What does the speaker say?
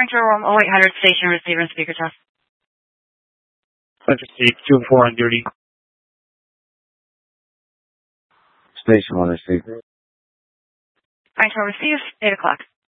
Control Room 0800 station receiver and speaker test. Let's receive 2 and 4 on duty. Station 1 receiver. Control receive, 8 o'clock.